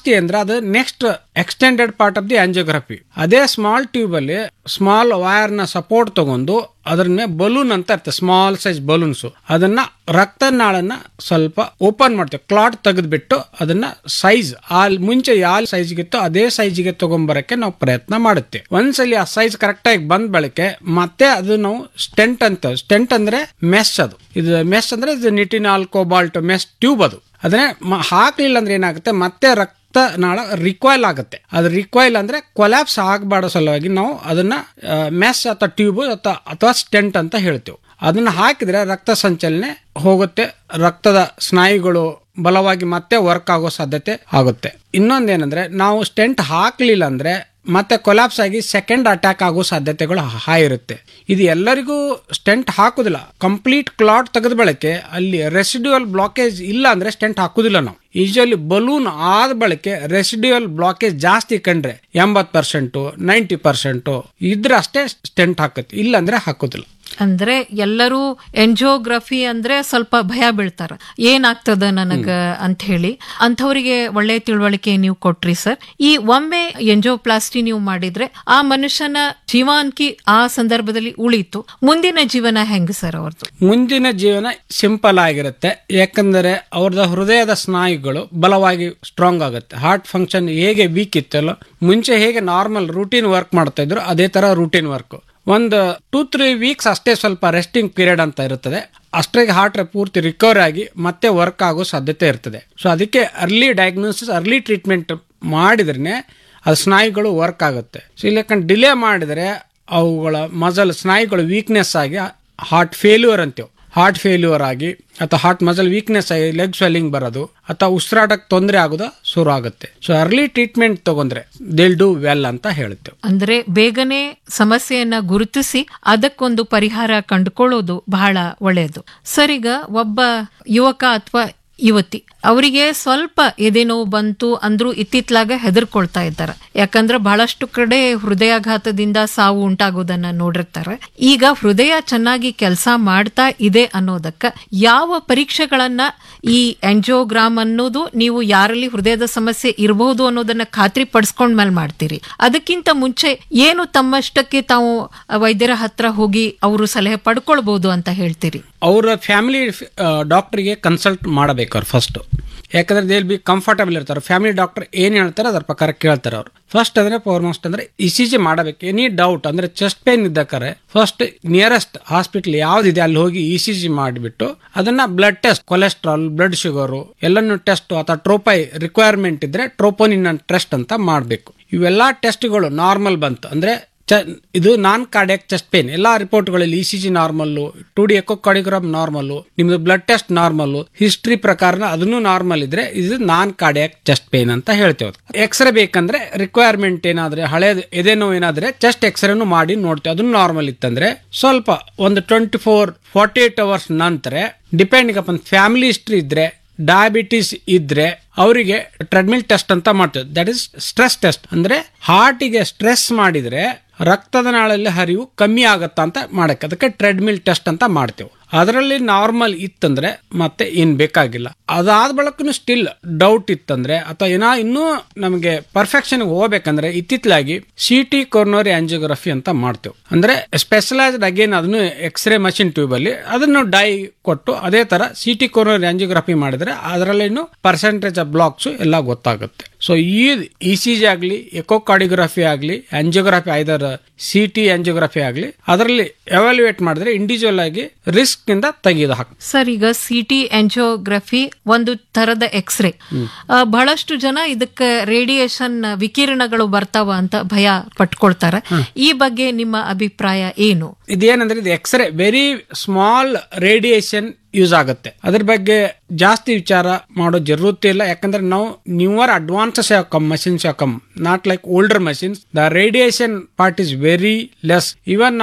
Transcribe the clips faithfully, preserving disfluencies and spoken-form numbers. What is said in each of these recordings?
ಪ್ಲಾಸ್ಟಿ ಅಂದ್ರೆ ಅದು next extended part of the angiography. ಅದೇ ಸ್ಮಾಲ್ ಟ್ಯೂಬ್ ಅಲ್ಲಿ ಸ್ಮಾಲ್ ವೈರ್ ನ ಸಪೋರ್ಟ್ ತಗೊಂಡು ಅದನ್ನ ಬಲೂನ್ ಅಂತ ಇರ್ತದೆ, ಸ್ಮಾಲ್ ಸೈಜ್ ಬಲೂನ್ಸ್, ಅದನ್ನ ರಕ್ತನಾಳನ್ನ ಸ್ವಲ್ಪ ಓಪನ್ ಮಾಡ್ತೇವೆ, ಕ್ಲಾಟ್ ತೆಗೆದ್ಬಿಟ್ಟು ಅದನ್ನ ಸೈಜ್ ಆ ಮುಂಚೆ ಯಾವ ಸೈಜ್ಗಿತ್ತು ಅದೇ ಸೈಜ್ಗೆ ತಗೊಂಡ್ಬರಕ್ಕೆ ನಾವು ಪ್ರಯತ್ನ ಮಾಡುತ್ತೇವೆ. ಒಂದ್ಸಲಿ ಆ ಸೈಜ್ ಕರೆಕ್ಟ್ ಆಗಿ ಬಂದ ಬಳಿಕೆ ಮತ್ತೆ ಅದು ನಾವು ಸ್ಟೆಂಟ್ ಅಂತ, ಸ್ಟೆಂಟ್ ಅಂದ್ರೆ ಮೆಶ್, ಅದು ಇದು ಮೆಶ್ ಅಂದ್ರೆ ಇದು ನಿಟಿನಾಲ್ ಕೋಬಾಲ್ಟ್ ಮೆಶ್ ಟ್ಯೂಬ್. ಅದು ಅದನ್ನೇ ಹಾಕ್ಲಿಲ್ಲ ಅಂದ್ರೆ ಏನಾಗುತ್ತೆ, ಮತ್ತೆ ರಕ್ತ ನಾಳ ರಿಕ್ವೈಲ್ ಆಗುತ್ತೆ. ಅದು ರಿಕ್ವೈಲ್ ಅಂದ್ರೆ ಕೊಲ್ಯಾಪ್ಸ್ ಆಗಬಾರ್ದು ಸಲುವಾಗಿ ನಾವು ಅದನ್ನ ಮೆಶ್ ಅಥವಾ ಟ್ಯೂಬ್ ಅಥವಾ ಅಥವಾ ಸ್ಟೆಂಟ್ ಅಂತ ಹೇಳ್ತೇವೆ. ಅದನ್ನ ಹಾಕಿದ್ರೆ ರಕ್ತ ಸಂಚಲನೆ ಹೋಗುತ್ತೆ, ರಕ್ತದ ಸ್ನಾಯುಗಳು ಬಲವಾಗಿ ಮತ್ತೆ ವರ್ಕ್ ಆಗೋ ಸಾಧ್ಯತೆ ಆಗುತ್ತೆ. ಇನ್ನೊಂದೇನಂದ್ರೆ ನಾವು ಸ್ಟೆಂಟ್ ಹಾಕ್ಲಿಲ್ಲ ಅಂದ್ರೆ ಮತ್ತೆ ಕೊಲಾಪ್ಸ್ ಆಗಿ ಸೆಕೆಂಡ್ ಅಟ್ಯಾಕ್ ಆಗೋ ಸಾಧ್ಯತೆಗಳು ಹೈ ಇರುತ್ತೆ. ಇದು ಎಲ್ಲರಿಗೂ ಸ್ಟೆಂಟ್ ಹಾಕುದಿಲ್ಲ. ಕಂಪ್ಲೀಟ್ ಕ್ಲಾಟ್ ತೆಗೆದ ಬಳಕೆ ಅಲ್ಲಿ ರೆಸಿಡ್ಯೂಯಲ್ ಬ್ಲಾಕೇಜ್ ಇಲ್ಲ ಅಂದ್ರೆ ಸ್ಟೆಂಟ್ ಹಾಕುದಿಲ್ಲ ನಾವು. ಯೂಶುವಲಿ ಬಲೂನ್ ಆದ ಬಳಕೆ ರೆಸಿಡ್ಯೂಯಲ್ ಬ್ಲಾಕೇಜ್ ಜಾಸ್ತಿ ಕಂಡ್ರೆ ಎಂಬತ್ ಪರ್ಸೆಂಟ್ ನೈಂಟಿ ಪರ್ಸೆಂಟ್ ಇದ್ರೆ ಅಷ್ಟೇ ಸ್ಟೆಂಟ್ ಹಾಕುತ್ತೆ, ಇಲ್ಲ ಅಂದ್ರೆ ಹಾಕುದಿಲ್ಲ. ಅಂದ್ರೆ ಎಲ್ಲರೂ ಎಂಜಿಯೋಗ್ರಫಿ ಅಂದ್ರೆ ಸ್ವಲ್ಪ ಭಯ ಬೀಳ್ತಾರ, ಏನಾಗ್ತದ ನನಗ ಅಂತ ಹೇಳಿ. ಅಂಥವರಿಗೆ ಒಳ್ಳೆ ತಿಳುವಳಿಕೆ ನೀವು ಕೊಟ್ರಿ ಸರ್. ಈ ಒಮ್ಮೆ ಎಂಜಿಯೋಪ್ಲಾಸ್ಟಿ ನೀವು ಮಾಡಿದ್ರೆ ಆ ಮನುಷ್ಯನ ಜೀವಾಂಕಿ ಆ ಸಂದರ್ಭದಲ್ಲಿ ಉಳಿತು, ಮುಂದಿನ ಜೀವನ ಹೆಂಗ್ ಸರ್ ಅವ್ರದ್ದು? ಮುಂದಿನ ಜೀವನ ಸಿಂಪಲ್ ಆಗಿರುತ್ತೆ, ಯಾಕಂದ್ರೆ ಅವ್ರದ ಹೃದಯದ ಸ್ನಾಯುಗಳು ಬಲವಾಗಿ ಸ್ಟ್ರಾಂಗ್ ಆಗುತ್ತೆ. ಹಾರ್ಟ್ ಫಂಕ್ಷನ್ ಹೇಗೆ ವೀಕ್ ಇತ್ತಲ್ಲ, ಮುಂಚೆ ಹೇಗೆ ನಾರ್ಮಲ್ ರೂಟೀನ್ ವರ್ಕ್ ಮಾಡ್ತಾ ಇದ್ರು ಅದೇ ತರ ರೂಟೀನ್ ವರ್ಕ್. ಒಂದು ಟೂ ತ್ರೀ ವೀಕ್ಸ್ ಅಷ್ಟೇ ಸ್ವಲ್ಪ ರೆಸ್ಟಿಂಗ್ ಪೀರಿಯಡ್ ಅಂತ ಇರುತ್ತದೆ, ಅಷ್ಟ್ರಿಗೆ ಹಾರ್ಟ್ ಪೂರ್ತಿ ರಿಕವರ್ ಆಗಿ ಮತ್ತೆ ವರ್ಕ್ ಆಗೋ ಸಾಧ್ಯತೆ ಇರ್ತದೆ. ಸೊ ಅದಕ್ಕೆ ಅರ್ಲಿ ಡಯಾಗ್ನೋಸಿಸ್ ಅರ್ಲಿ ಟ್ರೀಟ್ಮೆಂಟ್ ಮಾಡಿದ್ರೆ ಅದು ಸ್ನಾಯುಗಳು ವರ್ಕ್ ಆಗುತ್ತೆ. ಸೊ ಇಲ್ಲಕಂಡು ಡಿಲೇ ಮಾಡಿದರೆ ಅವುಗಳ ಮಜಲ್ ಸ್ನಾಯುಗಳು ವೀಕ್ನೆಸ್ ಆಗಿ ಹಾರ್ಟ್ ಫೇಲ್ಯೂರ್ ಅಂತೇವೆ, ಹಾರ್ಟ್ ಫೇಲ್ಯೂರ್ ಆಗಿ ಅಥವಾ ಹಾರ್ಟ್ ಮಸಲ್ ವೀಕ್ನೆಸ್ ಆಗಿ ಲೆಗ್ ಸ್ವೆಲ್ಲಿಂಗ್ ಬರೋದು ಅಥವಾ ಉಸಿರಾಟಕ್ಕೆ ತೊಂದರೆ ಆಗೋದು ಶುರು ಆಗುತ್ತೆ. ಸೊ ಅರ್ಲಿ ಟ್ರೀಟ್ಮೆಂಟ್ ತಗೊಂಡ್ರೆ ದಿಲ್ ಡೂ ವೆಲ್ ಅಂತ ಹೇಳ್ತೇವೆ. ಅಂದ್ರೆ ಬೇಗನೆ ಸಮಸ್ಯೆಯನ್ನ ಗುರುತಿಸಿ ಅದಕ್ಕೊಂದು ಪರಿಹಾರ ಕಂಡುಕೊಳ್ಳೋದು ಬಹಳ ಒಳ್ಳೆಯದು. ಸರ್, ಈಗ ಒಬ್ಬ ಯುವಕ ಅಥವಾ ಯುವತಿ ಅವರಿಗೆ ಸ್ವಲ್ಪ ಎದೆನೋವು ಬಂತು ಅಂದ್ರೂ ಇತ್ತಿತ್ಲಾಗ ಹೆದರ್ಕೊಳ್ತಾ ಇದ್ದಾರೆ, ಯಾಕಂದ್ರೆ ಬಹಳಷ್ಟು ಕಡೆ ಹೃದಯಾಘಾತದಿಂದ ಸಾವು ಉಂಟಾಗೋದನ್ನ ನೋಡಿರ್ತಾರೆ. ಈಗ ಹೃದಯ ಚೆನ್ನಾಗಿ ಕೆಲಸ ಮಾಡ್ತಾ ಇದೆ ಅನ್ನೋದಕ್ಕ ಯಾವ ಪರೀಕ್ಷೆಗಳನ್ನ ಈ ಎಂಜಿಯೋಗ್ರಾಮ್ ಅನ್ನೋದು ನೀವು ಯಾರಲ್ಲಿ ಹೃದಯದ ಸಮಸ್ಯೆ ಇರಬಹುದು ಅನ್ನೋದನ್ನ ಖಾತ್ರಿ ಪಡಿಸ್ಕೊಂಡ್ ಮೇಲೆ ಮಾಡ್ತೀರಿ? ಅದಕ್ಕಿಂತ ಮುಂಚೆ ಏನು ತಮ್ಮಷ್ಟಕ್ಕೆ ತಾವು ವೈದ್ಯರ ಹತ್ರ ಹೋಗಿ ಅವರು ಸಲಹೆ ಪಡ್ಕೊಳ್ಬಹುದು ಅಂತ ಹೇಳ್ತೀರಿ? ಅವರ ಫ್ಯಾಮಿಲಿ ಡಾಕ್ಟರ್ಗೆ ಕನ್ಸಲ್ಟ್ ಮಾಡಬೇಕು ಅವ್ರು ಫಸ್ಟ್, ಯಾಕಂದ್ರೆ ದೇ ವಿಲ್ ಬಿ ಕಂಫರ್ಟಬಲ್ ಇರ್ತಾರೆ. ಫ್ಯಾಮಿಲಿ ಡಾಕ್ಟರ್ ಏನ್ ಹೇಳ್ತಾರೆ ಅದ್ರ ಪ್ರಕಾರ ಕೇಳ್ತಾರೆ ಅವ್ರು. ಫಸ್ಟ್ ಅಂದ್ರೆ ಫಾರ್ಮೋಸ್ಟ್ ಅಂದ್ರೆ ಇ ಸಿ ಜಿ ಮಾಡಬೇಕು. ಎನಿ ಡೌಟ್ ಅಂದ್ರೆ chest pain ಇದ್ದಕ್ಕಾರೆ first nearest hospital ಯಾವ್ದಿದೆ ಅಲ್ಲಿ ಹೋಗಿ ಇ ಸಿ ಜಿ ಮಾಡಿಬಿಟ್ಟು ಅದನ್ನ blood test, cholesterol, blood sugar ಎಲ್ಲನ್ನು test ಅಥವಾ ಟ್ರೋಪೈ ರಿಕ್ವೈರ್ಮೆಂಟ್ ಇದ್ರೆ ಟ್ರೋಪೋನಿನ್ ಟೆಸ್ಟ್ ಅಂತ ಮಾಡಬೇಕು. ಇವೆಲ್ಲಾ ಟೆಸ್ಟ್ಗಳು ನಾರ್ಮಲ್ ಬಂತು ಅಂದ್ರೆ ಇದು ನಾನ್ ಕಾರ್ಡಿಯಾಕ್ ಚೆಸ್ಟ್ ಪೇನ್ ಎಲ್ಲಾ ರಿಪೋರ್ಟ್ಗಳಲ್ಲಿ E C G normal, to D eco cardiogram normal, ನಿಮ್ದು ಬ್ಲಡ್ ಟೆಸ್ಟ್ ನಾರ್ಮಲ್, ಹಿಸ್ಟ್ರಿ ಪ್ರಕಾರ ಅದನ್ನು ನಾರ್ಮಲ್ ಇದ್ರೆ ಇದು ನಾನ್ ಕಾರ್ಡಿಯಾಕ್ ಚೆಸ್ಟ್ ಪೇನ್ ಅಂತ ಹೇಳ್ತೇವೆ. ಎಕ್ಸ್ರೇ ಬೇಕಂದ್ರೆ ರಿಕ್ವೈರ್ಮೆಂಟ್ ಏನಾದ್ರೆ ಹಳೇದು ಎದೇನೋ ಏನಾದ್ರೆ ಚೆಸ್ಟ್ ಎಕ್ಸ್ರೇನು ಮಾಡಿ ನೋಡ್ತೇವೆ. ಅದನ್ನು ನಾರ್ಮಲ್ ಇತ್ತಂದ್ರೆ ಸ್ವಲ್ಪ ಒಂದು twenty four forty eight hours ನಂತರ ಡಿಪೆಂಡಿಂಗ್ ಅಪನ್ ಫ್ಯಾಮಿಲಿ ಹಿಸ್ಟ್ರಿ ಇದ್ರೆ, ಡಯಾಬಿಟಿಸ್ ಇದ್ರೆ ಅವರಿಗೆ ಟ್ರೆಡ್ಮಿಲ್ ಟೆಸ್ಟ್ ಅಂತ ಮಾಡ್ತೇವೆ. That is stress test. ಅಂದ್ರೆ ಹಾರ್ಟಿಗೆ ಸ್ಟ್ರೆಸ್ ಮಾಡಿದ್ರೆ ರಕ್ತದ ನಾಳಲ್ಲಿ ಹರಿವು ಕಮ್ಮಿ ಆಗತ್ತಾ ಅಂತ ಮಾಡಕ್ಕೆ ಅದಕ್ಕೆ ಟ್ರೆಡ್ಮಿಲ್ ಟೆಸ್ಟ್ ಅಂತ ಮಾಡ್ತೇವೆ. ಅದರಲ್ಲಿ ನಾರ್ಮಲ್ ಇತ್ತಂದ್ರೆ ಮತ್ತೆ ಏನ್ ಬೇಕಾಗಿಲ್ಲ. ಅದಾದ ಬಳಕನು ಸ್ಟಿಲ್ ಡೌಟ್ ಇತ್ತಂದ್ರೆ ಅಥವಾ ಏನೋ ಇನ್ನೂ ನಮಗೆ ಪರ್ಫೆಕ್ಷನ್ ಹೋಗ್ಬೇಕಂದ್ರೆ ಇತ್ತಿತ್ತಲಾಗಿ ಸಿ ಟಿ ಕೊರೋನರಿ ಆಂಜಿಯೋಗ್ರಫಿ ಅಂತ ಮಾಡ್ತೇವೆ. ಅಂದ್ರೆ ಸ್ಪೆಷಲೈಸ್ಡ್ ಅಗೇನ್ ಅದನ್ನು ಎಕ್ಸ್ರೇ ಮಷಿನ್ ಟ್ಯೂಬ್ ಅಲ್ಲಿ ಅದನ್ನು ಡೈ ಕೊಟ್ಟು ಅದೇ ತರ ಸಿ ಟಿ ಕೊರೋನರಿ ಆಂಜಿಯೋಗ್ರಫಿ ಮಾಡಿದ್ರೆ ಅದರಲ್ಲಿನ್ನು ಪರ್ಸೆಂಟೇಜ್ ಆಫ್ ಬ್ಲಾಕ್ಸ್ ಎಲ್ಲ ಗೊತ್ತಾಗುತ್ತೆ. ಸೊ ಈ ಇ ಸಿ ಜಿ ಆಗ್ಲಿ, ಎಕೋಕಾರ್ಡಿಯೋಗ್ರಫಿ ಆಗ್ಲಿ, ಆಂಜಿಯೋಗ್ರಫಿ ಐದರ್ ಸಿ ಟಿ ಆಂಜಿಯೋಗ್ರಫಿ ಆಗ್ಲಿ ಅದರಲ್ಲಿ ಎವಾಲ್ಯೂಯೇಟ್ ಮಾಡಿದ್ರೆ ಇಂಡಿವಿಜುವಲ್ ಆಗಿ ರಿಸ್ಕ್ ಇಂದ ತೆಗೆದು ಹಾಕ. ಸರ್, ಈಗ ಸಿ ಟಿ ಆಂಜಿಯೋಗ್ರಫಿ ಒಂದು ತರದ ಎಕ್ಸ್ರೇ, ಬಹಳಷ್ಟು ಜನ ಇದಕ್ಕೆ ರೇಡಿಯೇಷನ್ ವಿಕಿರಣಗಳು ಬರ್ತಾವ ಅಂತ ಭಯ ಪಟ್ಕೊಳ್ತಾರೆ. ಈ ಬಗ್ಗೆ ನಿಮ್ಮ ಅಭಿಪ್ರಾಯ ಏನು? ಇದೇನಂದ್ರೆ ಇದು x ray very small radiation use ಆಗುತ್ತೆ. ಅದ್ರ ಬಗ್ಗೆ ಜಾಸ್ತಿ ವಿಚಾರ ಮಾಡೋ ಜರೂರತಿ ಇಲ್ಲ, ಯಾಕಂದ್ರೆ ನಾವು ನ್ಯೂವರ್ ಅಡ್ವಾನ್ಸಸ್ ಯಾವ ಕಮ್ ಮಷಿನ್ಸ್ ಯಾವ come not like older machines. The radiation part is very less. ಇವನ್ ನಾವು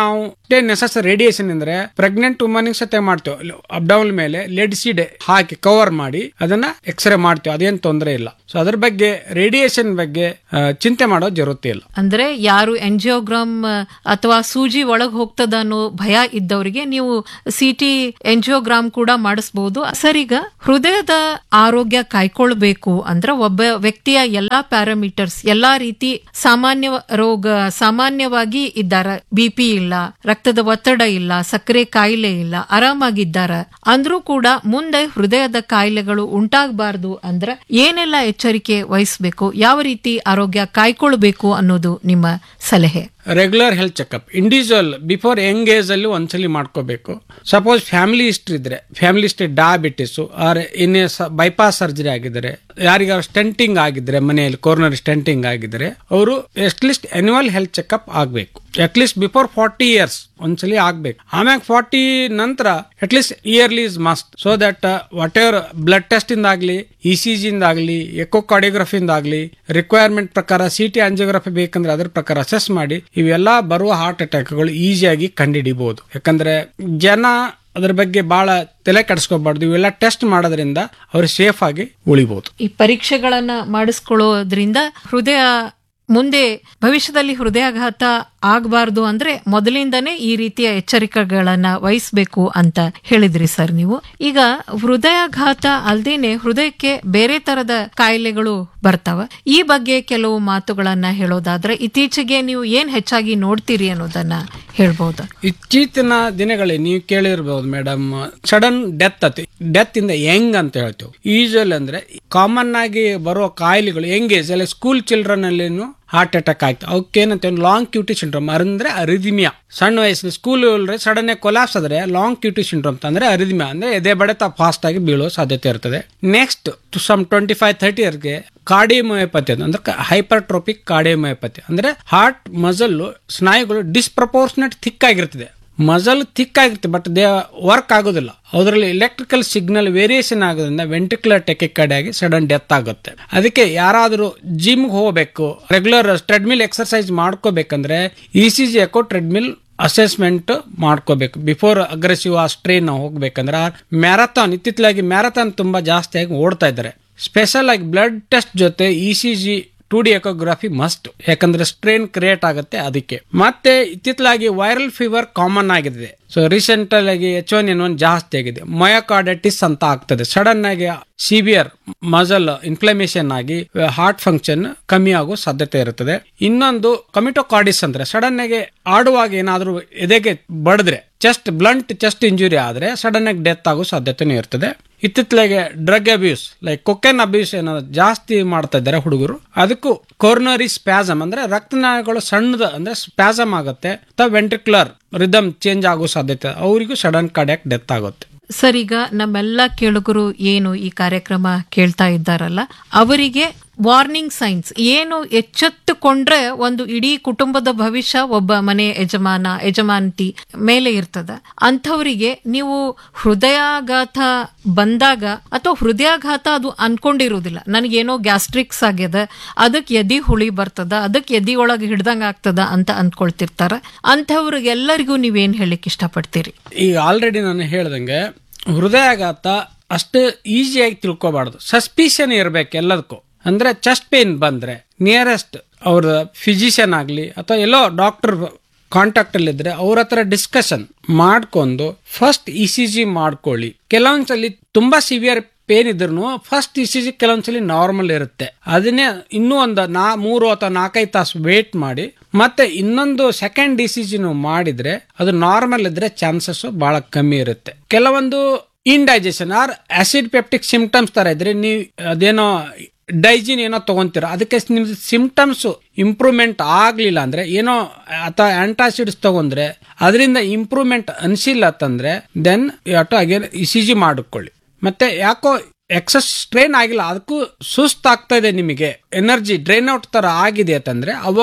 ಎಷ್ಟೇ ನೆಸಸರಿ ರೇಡಿಯೇಷನ್ ಅಂದ್ರೆ ಪ್ರೆಗ್ನೆಂಟ್ ವುಮನ್ ಸತೆ ಮಾಡ್ತೇವೆ ಅಬ್ಡೌನ್ ಮೇಲೆ ಲೆಡ್ ಸೀಡ್ ಹಾಕಿ ಕವರ್ ಮಾಡಿ ಅದನ್ನ ಎಕ್ಸ್ರೇ ಮಾಡ್ತೇವೆ, ಅದೇನ್ ತೊಂದರೆ ಇಲ್ಲ. ಸೊ ಅದ್ರ ಬಗ್ಗೆ ರೇಡಿಯೇಷನ್ ಬಗ್ಗೆ ಆ, ಚಿಂತೆ ಮಾಡೋ ಜರುರತೆ ಇಲ್ಲ. ಅಂದ್ರೆ ಯಾರು ಎಂಜಿಯೋಗ್ರಾಮ್ ಅಥವಾ ಸೂಜಿ ಒಳಗ್ ಹೋಗ್ತದ ಅನ್ನೋ ಭಯ ಇದ್ದವರಿಗೆ ನೀವು ಸಿಟಿ ಎಂಜಿಯೋಗ್ರಾಮ್ ಕೂಡ ಮಾಡಿಸಬಹುದು. ಸರ್, ಈಗ ಹೃದಯದ ಆರೋಗ್ಯ ಕಾಯ್ಕೊಳ್ಬೇಕು ಅಂದ್ರೆ ಒಬ್ಬ ವ್ಯಕ್ತಿಯ ಎಲ್ಲಾ ಪ್ಯಾರಾಮೀಟರ್ಸ್, ಎಲ್ಲಾ ರೀತಿ ಸಾಮಾನ್ಯ ರೋಗ ಸಾಮಾನ್ಯವಾಗಿ ಇದ್ದಾರೆ, ಬಿಪಿ ಇಲ್ಲ, ರಕ್ತದ ಒತ್ತಡ ಇಲ್ಲ, ಸಕ್ಕರೆ ಕಾಯಿಲೆ ಇಲ್ಲ, ಆರಾಮಾಗಿದ್ದಾರ ಅಂದ್ರೂ ಕೂಡ ಮುಂದೆ ಹೃದಯದ ಕಾಯಿಲೆಗಳು ಉಂಟಾಗಬಾರ್ದು ಅಂದ್ರೆ ಏನೆಲ್ಲ ಎಚ್ಚರಿಕೆ ವಹಿಸಬೇಕು, ಯಾವ ರೀತಿ ಆರೋಗ್ಯ ಕಾಯ್ಕೊಳ್ಬೇಕು ಅನ್ನೋದು ನಿಮ್ಮ ಸಲಹೆ? Regular health checkup individual before Young age ಅಲ್ಲಿ ಒಂದ್ಸಲಿ ಮಾಡ್ಕೋಬೇಕು. ಸಪೋಸ್ ಫ್ಯಾಮಿಲಿ ಹಿಸ್ಟ್ರಿ ಇದ್ರೆ, ಫ್ಯಾಮಿಲಿ ಹಿಸ್ಟ್ರಿ ಡಯಾಬಿಟಿಸ್ ಆರ್ ಇನ್ನೇ ಬೈಪಾಸ್ ಸರ್ಜರಿ ಆಗಿದ್ರೆ, ಯಾರಿಗಾರು ಸ್ಟೆಂಟಿಂಗ್ ಆಗಿದ್ರೆ, ಮನೆಯಲ್ಲಿ ಕೋರ್ನರಿ ಸ್ಟೆಂಟಿಂಗ್ ಆಗಿದ್ರೆ ಅವರು ಅಟ್ಲೀಸ್ಟ್ ಆನ್ಯುವಲ್ ಹೆಲ್ತ್ ಚೆಕ್ಅಪ್ ಆಗ್ಬೇಕು. ಅಟ್ಲೀಸ್ಟ್ ಬಿಫೋರ್ ಫಾರ್ಟಿ ಇಯರ್ಸ್ ಒಂದ್ಸಲಿ ಆಗ್ಬೇಕು. ಆಮ್ಯಾಗ ಫಾರ್ಟಿ ನಂತರ at least yearly is must. So that what ever blood test ಇಂದಾಗ್ಲಿ, E C G ಇಂದಾಗ್ಲಿ, echocardiography ಇಂದಾಗ್ಲಿ, requirement ಪ್ರಕಾರ ಸಿ ಟಿ ಆಂಜಿಯೋಗ್ರಫಿ ಬೇಕಂದ್ರೆ ಅದ್ರ ಪ್ರಕಾರ ಅಸೆಸ್ ಮಾಡಿ ಇವೆಲ್ಲ ಬರುವ ಹಾರ್ಟ್ ಅಟ್ಯಾಕ್ಗಳು ಈಸಿಯಾಗಿ ಕಂಡುಹಿಡಿಬಹುದು. ಯಾಕಂದ್ರೆ ಜನ ಅದ್ರ ಬಗ್ಗೆ ಬಹಳ ತಲೆ ಕೆಡಿಸ್ಕೋಬಾರ್ದು. ಇವೆಲ್ಲ ಟೆಸ್ಟ್ ಮಾಡೋದ್ರಿಂದ ಅವ್ರು ಸೇಫ್ ಆಗಿ ಉಳಿಬಹುದು. ಈ ಪರೀಕ್ಷೆಗಳನ್ನ ಮಾಡಿಸ್ಕೊಳ್ಳೋದ್ರಿಂದ ಹೃದಯ ಮುಂದೆ ಭವಿಷ್ಯದಲ್ಲಿ ಹೃದಯಾಘಾತ ಆಗಬಾರ್ದು ಅಂದ್ರೆ ಮೊದಲಿಂದನೇ ಈ ರೀತಿಯ ಎಚ್ಚರಿಕೆಗಳನ್ನ ವಹಿಸಬೇಕು ಅಂತ ಹೇಳಿದ್ರಿ ಸರ್ ನೀವು. ಈಗ ಹೃದಯಾಘಾತ ಅಲ್ದೇನೆ ಹೃದಯಕ್ಕೆ ಬೇರೆ ತರದ ಕಾಯಿಲೆಗಳು ಬರ್ತಾವ. ಈ ಬಗ್ಗೆ ಕೆಲವು ಮಾತುಗಳನ್ನ ಹೇಳೋದಾದ್ರೆ ಇತ್ತೀಚೆಗೆ ನೀವು ಏನ್ ಹೆಚ್ಚಾಗಿ ನೋಡ್ತೀರಿ ಅನ್ನೋದನ್ನ ಹೇಳ್ಬಹುದು. ಇತ್ತೀಚಿನ ದಿನಗಳಲ್ಲಿ ನೀವು ಕೇಳಿರ್ಬಹುದು ಮೇಡಮ್, ಸಡನ್ ಡೆತ್ ಅತಿ ಡೆತ್ ಇಂದ ಯಂಗ್ ಅಂತ ಹೇಳ್ತೇವೆ. ಯೂಶುವಲ್ ಅಂದ್ರೆ ಕಾಮನ್ ಆಗಿ ಬರೋ ಕಾಯಿಲೆಗಳು ಯಂಗ್ ಏಜ್ ಅಲ್ಲಿ ಸ್ಕೂಲ್ ಚಿಲ್ಡ್ರನ್ ಅಲ್ಲಿನೂ ಹಾರ್ಟ್ ಅಟ್ಯಾಕ್ ಆಯ್ತು. ಅವಕ್ಕೇನಂತ ಲಾಂಗ್ ಕ್ಯೂಟಿ ಸಿಂಡ್ರೋಮ್ ಅಂದ್ರೆ ಅರಿದಿಮಿಯಾ. ಸಣ್ಣ ವಯಸ್ಸಿನ ಸ್ಕೂಲ್ ಸಡನ್ ಕೊಲಾಪ್ಸ್ ಆದ್ರೆ ಲಾಂಗ್ ಕ್ಯೂಟಿ ಸಿಂಡ್ರೋಮ್ ಅಂದ್ರೆ ಅರಿದಿಮಿಯಾ ಅಂದ್ರೆ ಎದೆ ಬಡಿತ ಫಾಸ್ಟ್ ಆಗಿ ಬೀಳೋ ಸಾಧ್ಯತೆ ಇರ್ತದೆ. Next some twenty five thirty ಇಯರ್ಗೆ ಕಾರ್ಡಿಯೋಮಯೋಪತಿ ಅಂದ್ರೆ ಹೈಪರ್ಟ್ರೋಪಿಕ್ ಕಾರ್ಡಿಯೋಮಯೋಪತಿ ಅಂದ್ರೆ ಹಾರ್ಟ್ ಮಸಲ್ ಸ್ನಾಯುಗಳು ಡಿಸ್ಪ್ರಪೋರ್ಷನೇಟ್ ಥಿಕ್ ಆಗಿರ್ತದೆ. ಮಸಲ್ ಥಿಕ್ ಆಗಿರುತ್ತೆ ಬಟ್ ದೇ ವರ್ಕ್ ಆಗೋದಿಲ್ಲ. ಅದರಲ್ಲಿ ಎಲೆಕ್ಟ್ರಿಕಲ್ ಸಿಗ್ನಲ್ ವೇರಿಯೇಷನ್ ಆಗೋದ್ರಿಂದ ವೆಂಟ್ರಿಕ್ಯುಲರ್ ಟೆಕಿಕಾರ್ಡ್ ಆಗಿ ಸಡನ್ ಡೆತ್ ಆಗುತ್ತೆ. ಅದಕ್ಕೆ ಯಾರಾದರೂ ಜಿಮ್ಗೆ ಹೋಗಬೇಕು, regular treadmill exercise ಮಾಡ್ಕೋಬೇಕಂದ್ರೆ E C G eco treadmill assessment ಮಾಡ್ಕೋಬೇಕು ಬಿಫೋರ್ ಅಗ್ರೆಸಿವ್ ಆ ಸ್ಟ್ರೇನ್ ಹೋಗ್ಬೇಕಂದ್ರೆ. ಮ್ಯಾರಥಾನ್ ಇತ್ತಿತ್ತಲಾಗಿ ಮ್ಯಾರಥಾನ್ ತುಂಬಾ ಜಾಸ್ತಿ ಆಗಿ ಓಡ್ತಾ ಇದ್ದಾರೆ. ಸ್ಪೆಷಲ್ ಆಗಿ ಬ್ಲಡ್ ಟೆಸ್ಟ್ ಜೊತೆ E C G two D ಎಕೋಗ್ರಫಿ must, ಯಾಕಂದ್ರೆ ಸ್ಟ್ರೇನ್ ಕ್ರಿಯೇಟ್ ಆಗುತ್ತೆ ಅದಕ್ಕೆ. ಮತ್ತೆ ಇತ್ತಿತ್ತಲಾಗಿ ವೈರಲ್ ಫೀವರ್ ಕಾಮನ್ ಆಗಿದೆ. ಸೊ ರೀಸೆಂಟ್ ಆಗಿ ಎಚ್ ಒನ್ ಎನ್ ಒನ್ ಜಾಸ್ತಿ ಆಗಿದೆ. ಮಯೋಕಾರ್ಡೈಟಿಸ್ ಅಂತ ಆಗ್ತದೆ. ಸಡನ್ ಆಗಿ ಸಿವಿಯರ್ ಮಸಲ್ ಇನ್ಫ್ಲಮೇಷನ್ ಆಗಿ ಹಾರ್ಟ್ ಫಂಕ್ಷನ್ ಕಮ್ಮಿ ಆಗೋ ಸಾಧ್ಯತೆ ಇರುತ್ತದೆ. ಇನ್ನೊಂದು ಕಮಿಟೋಕಾರ್ಡಿಸ್ ಅಂದ್ರೆ ಸಡನ್ ಆಗಿ ಆಡುವಾಗ ಏನಾದ್ರೂ ಎದೆಗೆ ಬಡಿದ್ರೆ, ಚೆಸ್ಟ್ ಬ್ಲಂಟ್ ಚೆಸ್ಟ್ ಇಂಜುರಿ ಆದ್ರೆ ಸಡನ್ ಆಗಿ ಡೆತ್ ಆಗೋ ಸಾಧ್ಯತೆನೂ ಇರ್ತದೆ. ಇತ್ತಿತ್ತಲಾಗೆ drug abuse like cocaine abuse ಏನಾದ್ರು ಜಾಸ್ತಿ ಮಾಡ್ತಾ ಇದ್ದಾರೆ ಹುಡುಗರು. ಅದಕ್ಕೂ ಕೊರ್ನರಿ ಸ್ಪ್ಯಾಸಮ್ ಅಂದ್ರೆ ರಕ್ತನಾಳಗಳು ಸಣ್ಣದ ಅಂದ್ರೆ ಸ್ಪ್ಯಾಸಮ್ ಆಗುತ್ತೆ ಅಥವಾ ವೆಂಟ್ರಿಕ್ಯುಲರ್ ರಿದಮ್ ಚೇಂಜ್ ಆಗೋ ಸಾಧ್ಯತೆ, ಅವರಿಗೂ ಸಡನ್ ಕಾರ್ಡಿಯಾಕ್ ಡೆತ್ ಆಗುತ್ತೆ. ಸರ್, ಈಗ ನಮ್ಮೆಲ್ಲ ಕೇಳುಗರು ಏನು ಈ ಕಾರ್ಯಕ್ರಮ ಕೇಳ್ತಾ ಇದ್ದಾರಲ್ಲ ಅವರಿಗೆ ವಾರ್ನಿಂಗ್ ಸೈನ್ಸ್ ಏನು ಎಚ್ಚೆತ್ತುಕೊಂಡ್ರೆ ಒಂದು ಇಡೀ ಕುಟುಂಬದ ಭವಿಷ್ಯ ಒಬ್ಬ ಮನೆ ಯಜಮಾನ ಯಜಮಾನತಿ ಮೇಲೆ ಇರ್ತದ. ಅಂಥವರಿಗೆ ನೀವು ಹೃದಯಾಘಾತ ಬಂದಾಗ ಅಥವಾ ಹೃದಯಾಘಾತ ಅದು ಅನ್ಕೊಂಡಿರುವುದಿಲ್ಲ, ನನಗೇನೋ ಗ್ಯಾಸ್ಟ್ರಿಕ್ಸ್ ಆಗ್ಯದ, ಅದಕ್ಕೆ ಎದಿ ಹುಳಿ ಬರ್ತದ, ಅದಕ್ಕೆ ಎದಿ ಒಳಗೆ ಹಿಡ್ದಂಗ ಆಗ್ತದ ಅಂತ ಅಂದ್ಕೊಳ್ತಿರ್ತಾರ. ಅಂಥವ್ರಿಗೆಲ್ಲರಿಗೂ ನೀವೇನ್ ಹೇಳಿಕ್ ಇಷ್ಟಪಡ್ತೀರಿ? ಈಗ ಆಲ್ರೆಡಿ ನಾನು ಹೇಳ್ದಂಗೆ ಹೃದಯಾಘಾತ ಅಷ್ಟು ಈಸಿಯಾಗಿ ತಿಳ್ಕೊಬಾರ್ದು. ಸಸ್ಪಿಷನ್ ಇರ್ಬೇಕು ಎಲ್ಲದಕ್ಕೂ. ಅಂದ್ರೆ ಚೆಸ್ಟ್ ಪೇನ್ ಬಂದ್ರೆ ನಿಯರೆಸ್ಟ್ ಅವ್ರ ಫಿಸಿಷಿಯನ್ ಆಗ್ಲಿ ಅಥವಾ ಎಲ್ಲೋ ಡಾಕ್ಟರ್ ಕಾಂಟ್ಯಾಕ್ಟ್ ಅಲ್ಲಿ ಇದ್ರೆ ಅವ್ರ ಹತ್ರ ಡಿಸ್ಕಷನ್ ಮಾಡ್ಕೊಂಡು ಫಸ್ಟ್ ಇ ಸಿ ಜಿ ಮಾಡ್ಕೊಳ್ಳಿ. ಕೆಲವೊಂದ್ಸಲಿ ತುಂಬಾ ಸಿವಿಯರ್ ಪೇನ್ ಇದ್ರು first E C G ಕೆಲವೊಂದ್ಸಲಿ normal ಇರುತ್ತೆ. ಅದನ್ನೇ ಇನ್ನೂ ಒಂದು ನಾ ಮೂರು ಅಥವಾ ನಾಲ್ಕೈದು ತಾಸು ವೇಟ್ ಮಾಡಿ ಮತ್ತೆ ಇನ್ನೊಂದು ಸೆಕೆಂಡ್ ಇ ಸಿ ಜಿನು ಮಾಡಿದ್ರೆ ಅದು ನಾರ್ಮಲ್ ಇದ್ರೆ ಚಾನ್ಸಸ್ ಬಹಳ ಕಮ್ಮಿ ಇರುತ್ತೆ. ಕೆಲವೊಂದು indigestion R acid peptic symptoms ತರ ಇದ್ರೆ ನೀವು ಅದೇನೋ ಡೈಜಿನ್ ಏನೋ ತಗೊಂತೀರ, ಅದಕ್ಕೆ ನಿಮ್ದು ಸಿಂಪ್ಟಮ್ಸ್ ಇಂಪ್ರೂವ್ಮೆಂಟ್ ಆಗ್ಲಿಲ್ಲ ಅಂದ್ರೆ ಏನೋ ಅಥವಾ ಆಂಟಾಸಿಡ್ಸ್ ತಗೊಂಡ್ರೆ ಅದರಿಂದ ಇಂಪ್ರೂವ್ಮೆಂಟ್ ಅನ್ಸಿಲ್ಲ ಅಂತಂದ್ರೆ then to again E C G ಮಾಡಿಕೊಳ್ಳಿ. ಮತ್ತೆ ಯಾಕೋ ಎಕ್ಸಸ್ ಸ್ಟ್ರೈನ್ ಆಗಿಲ್ಲ, ಅದಕ್ಕೂ ಸುಸ್ತಾಗ್ತಾ ಇದೆ, ನಿಮಗೆ ಎನರ್ಜಿ ಡ್ರೈನ್ ಔಟ್ ತರ ಆಗಿದೆ ಅಂತಂದ್ರೆ ಅವಾಗೂ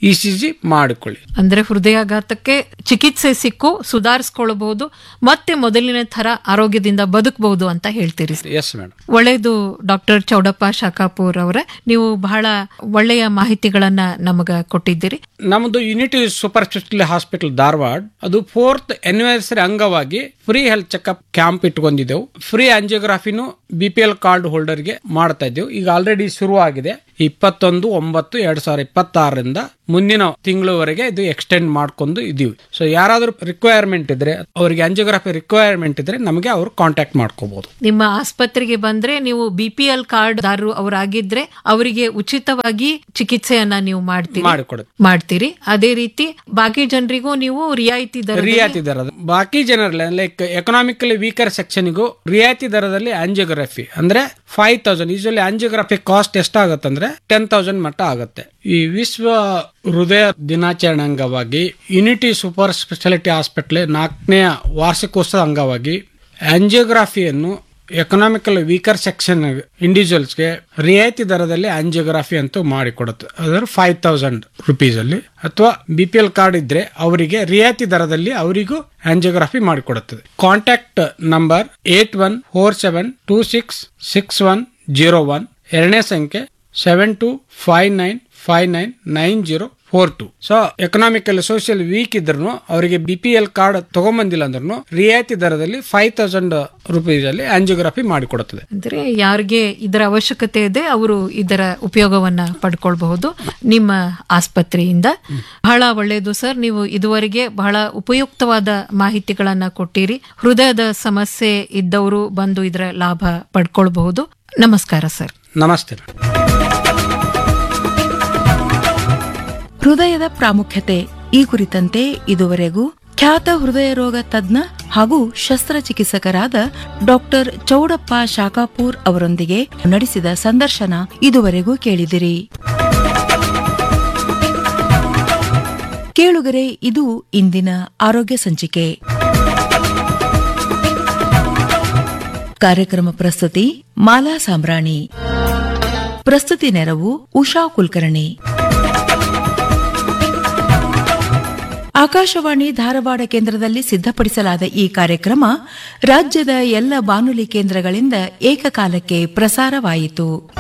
ಇ ಸಿ ಜಿ ಮಾಡಿಕೊಳ್ಳಿ. ಅಂದ್ರೆ ಹೃದಯಾಘಾತಕ್ಕೆ ಚಿಕಿತ್ಸೆ ಸಿಕ್ಕು ಸುಧಾರಿಸ್ಕೊಳ್ಬಹುದು, ಮತ್ತೆ ಮೊದಲಿನ ತರ ಆರೋಗ್ಯದಿಂದ ಬದುಕಬಹುದು ಅಂತ ಹೇಳ್ತೀರಿ. Yes madam. ಒಳ್ಳೆಯದು ಡಾಕ್ಟರ್ ಚೌಡಪ್ಪ ಶಾಖಾಪೂರ್ ಅವರೇ, ನೀವು ಬಹಳ ಒಳ್ಳೆಯ ಮಾಹಿತಿಗಳನ್ನ ನಮಗ ಕೊಟ್ಟಿದ್ದೀರಿ. ನಮ್ದು unity super speciality hospital Dharwad ಅದು ಫೋರ್ತ್ ಆನಿವರ್ಸರಿ ಅಂಗವಾಗಿ free health checkup camp ಇಟ್ಕೊಂಡಿದ್ದೆವು. Free ಆಂಜಿಯೋಗ್ರಾಫಿನೂ B P L card ಹೋಲ್ಡರ್ಗೆ ಮಾಡ್ತಾ ಇದ್ದೇವೆ. ಈಗ ಆಲ್ರೆಡಿ ಶುರು ಆಗಿದೆ. ಇಪ್ಪತ್ತೊಂದು ಒಂಬತ್ತು ಎರಡ್ ಸಾವಿರದ ಇಪ್ಪತ್ತಾರರಿಂದ ಮುಂದಿನ ತಿಂಗಳವರೆಗೆ ಇದು ಎಕ್ಸ್ಟೆಂಡ್ ಮಾಡ್ಕೊಂಡು ಇದೀವಿ. ಸೊ ಯಾರಾದ್ರೂ ರಿಕ್ವೈರ್ಮೆಂಟ್ ಇದ್ರೆ, ಅವರಿಗೆ ಆಂಜಿಯೋಗ್ರಾಫಿ ರಿಕ್ವೈರ್ಮೆಂಟ್ ಇದ್ರೆ ನಮಗೆ ಅವರು ಕಾಂಟ್ಯಾಕ್ಟ್ ಮಾಡ್ಕೋಬಹುದು. ನಿಮ್ಮ ಆಸ್ಪತ್ರೆಗೆ ಬಂದ್ರೆ ನೀವು ಬಿ ಪಿ ಎಲ್ ಕಾರ್ಡ್ ದಾರರು ಅವರಾಗಿದ್ರೆ ಅವರಿಗೆ ಉಚಿತವಾಗಿ ಚಿಕಿತ್ಸೆಯನ್ನ ನೀವು ಮಾಡ್ತೀರಿ ಮಾಡಿಕೊಡುತ್ತೆ ಮಾಡ್ತೀರಿ ಅದೇ ರೀತಿ ಬಾಕಿ ಜನರಿಗೂ ನೀವು ರಿಯಾಯಿತಿ ದರ ರಿಯಾಯಿತಿ ದರ ಬಾಕಿ ಜನರಲ್ಲಿ ಲೈಕ್ ಎಕನಾಮಿಕಲಿ ವೀಕರ್ ಸೆಕ್ಷನ್ಗೂ ರಿಯಾಯಿತಿ ದರದಲ್ಲಿ ಆಂಜಿಯೋಗ್ರಫಿ ಅಂದ್ರೆ five thousand usually angiography cost ಎಷ್ಟಾಗುತ್ತೆ ಅಂದ್ರೆ ಟೆನ್ ತೌಸಂಡ್ ಮಟ್ಟ ಆಗುತ್ತೆ. ಈ ವಿಶ್ವ ಹೃದಯ ದಿನಾಚರಣೆ ಅಂಗವಾಗಿ ಯುನಿಟಿ ಸೂಪರ್ ಸ್ಪೆಷಾಲಿಟಿ ಹಾಸ್ಪಿಟಲ್ ನಾಲ್ಕನೇ ವಾರ್ಷಿಕೋತ್ಸವ ಅಂಗವಾಗಿ ಆಂಜಿಯೋಗ್ರಫಿಯನ್ನು ಎಕನಾಮಿಕಲ್ ವೀಕರ್ ಸೆಕ್ಷನ್ ಇಂಡಿವಿಜುವಲ್ಸ್ಗೆ ರಿಯಾಯಿತಿ ದರದಲ್ಲಿ ಆಂಜಿಯೋಗ್ರಫಿ ಅಂತೂ ಮಾಡಿಕೊಡುತ್ತೆ. ಅದರ ಫೈವ್ ತೌಸಂಡ್ ರುಪೀಸ್ ಅಲ್ಲಿ, ಅಥವಾ ಬಿ ಪಿ ಎಲ್ ಕಾರ್ಡ್ ಇದ್ರೆ ಅವರಿಗೆ ರಿಯಾಯಿತಿ ದರದಲ್ಲಿ ಅವರಿಗೂ ಆಂಜಿಯೋಗ್ರಫಿ ಮಾಡಿಕೊಡುತ್ತದೆ. Contact number eight one four seven two six six one zero one. ಎರಡನೇ ಸಂಖ್ಯೆ seven two five nine five nine nine zero four to. So economical social weak ಇದ್ರು ಅವರಿಗೆ ಬಿ ಪಿ ಎಲ್ ಕಾರ್ಡ್ ತಗೊಂಬಂದಿಲ್ಲ ಅಂದ್ರೂ ರಿಯಾಯಿತಿ ದರದಲ್ಲಿ five thousand rupees ಅಲ್ಲಿ angiography ಮಾಡಿಕೊಡುತ್ತದೆ. ಅಂದ್ರೆ ಯಾರಿಗೆ ಇದರ ಅವಶ್ಯಕತೆ ಇದೆ ಅವರು ಇದರ ಉಪಯೋಗವನ್ನ ಪಡ್ಕೊಳ್ಬಹುದು ನಿಮ್ಮ ಆಸ್ಪತ್ರೆಯಿಂದ. ಬಹಳ ಒಳ್ಳೆಯದು ಸರ್, ನೀವು ಇದುವರೆಗೆ ಬಹಳ ಉಪಯುಕ್ತವಾದ ಮಾಹಿತಿಗಳನ್ನ ಕೊಟ್ಟಿರಿ. ಹೃದಯದ ಸಮಸ್ಯೆ ಇದ್ದವರು ಬಂದು ಇದರ ಲಾಭ ಪಡ್ಕೊಳ್ಬಹುದು. ನಮಸ್ಕಾರ ಸರ್. ನಮಸ್ತೆ. ಹೃದಯದ ಪ್ರಾಮುಖ್ಯತೆ ಈ ಕುರಿತಂತೆ ಇದುವರೆಗೂ ಖ್ಯಾತ ಹೃದಯ ರೋಗ ತಜ್ಞ ಹಾಗೂ ಶಸ್ತ್ರಚಿಕಿತ್ಸಕರಾದ ಡಾಕ್ಟರ್ ಚೌಡಪ್ಪ ಶಾಖಾಪೂರ್ ಅವರೊಂದಿಗೆ ನಡೆಸಿದ ಸಂದರ್ಶನ ಇದುವರೆಗೂ ಕೇಳಿದಿರಿ. ಕೇಳುಗರೆ, ಇದು ಇಂದಿನ ಆರೋಗ್ಯ ಸಂಚಿಕೆ. ಕಾರ್ಯಕ್ರಮ ಪ್ರಸ್ತುತಿ ಮಾಲಾ ಸಾಂಬ್ರಾಣಿ. ಪ್ರಸ್ತುತಿ ನೆರವು ಉಷಾ ಕುಲಕರ್ಣಿ. ಆಕಾಶವಾಣಿ ಧಾರವಾಡ ಕೇಂದ್ರದಲ್ಲಿ ಸಿದ್ಧಪಡಿಸಲಾದ ಈ ಕಾರ್ಯಕ್ರಮ ರಾಜ್ಯದ ಎಲ್ಲ ಬಾನುಲಿ ಕೇಂದ್ರಗಳಿಂದ ಏಕಕಾಲಕ್ಕೆ ಪ್ರಸಾರವಾಯಿತು.